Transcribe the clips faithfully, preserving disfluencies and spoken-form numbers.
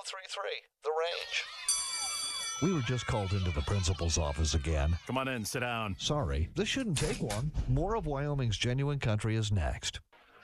three three, The Range. We were just called into the principal's office again. Come on in, sit down. Sorry, this shouldn't take long. More of Wyoming's Genuine Country is next.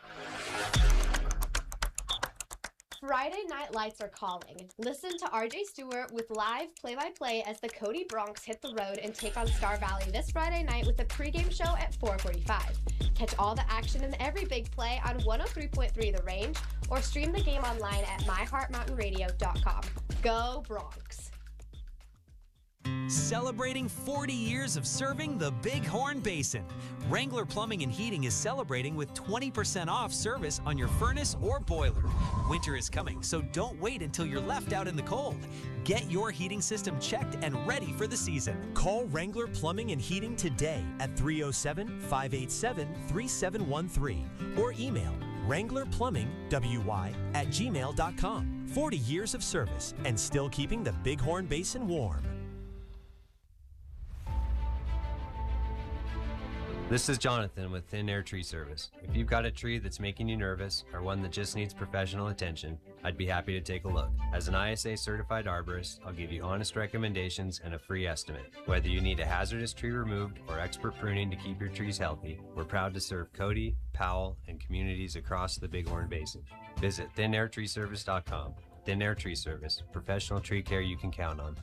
Friday Night Lights are calling. Listen to R J Stewart with live play-by-play as the Cody Bronx hit the road and take on Star Valley this Friday night with a pregame show at four forty-five. Catch all the action and every big play on one oh three point three The Range or stream the game online at my heart mountain radio dot com. Go Bronx! Celebrating forty years of serving the Bighorn Basin. Wrangler Plumbing and Heating is celebrating with twenty percent off service on your furnace or boiler. Winter is coming, so don't wait until you're left out in the cold. Get your heating system checked and ready for the season. Call Wrangler Plumbing and Heating today at three oh seven, five eight seven, three seven one three or email wrangler plumbing w y at gmail dot com. forty years of service and still keeping the Bighorn Basin warm. This is Jonathan with Thin Air Tree Service. If you've got a tree that's making you nervous or one that just needs professional attention, I'd be happy to take a look. As an I S A certified arborist, I'll give you honest recommendations and a free estimate. Whether you need a hazardous tree removed or expert pruning to keep your trees healthy, we're proud to serve Cody, Powell, and communities across the Bighorn Basin. Visit thin air tree service dot com. Thin Air Tree Service, professional tree care you can count on.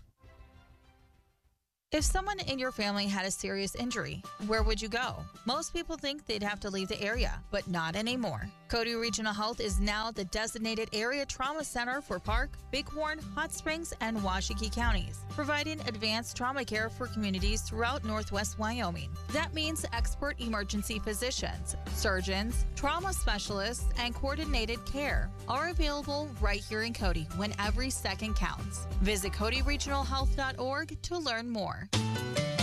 If someone in your family had a serious injury, where would you go? Most people think they'd have to leave the area, but not anymore. Cody Regional Health is now the designated area trauma center for Park, Bighorn, Hot Springs, and Washakie counties, providing advanced trauma care for communities throughout Northwest Wyoming. That means expert emergency physicians, surgeons, trauma specialists, and coordinated care are available right here in Cody when every second counts. Visit cody regional health dot org to learn more.